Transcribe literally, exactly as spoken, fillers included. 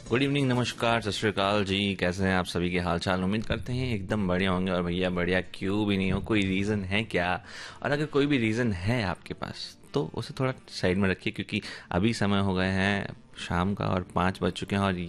Good evening, नमस्कार, सत श्री अकाल जी। कैसे हैं आप सभी? के हाल चाल उम्मीद करते हैं एकदम बढ़िया होंगे। और भैया बढ़िया क्यों भी नहीं हो, कोई रीज़न है क्या? और अगर कोई भी रीज़न है आपके पास तो उसे थोड़ा साइड में रखिए, क्योंकि अभी समय हो गए हैं शाम का और पाँच बज चुके हैं और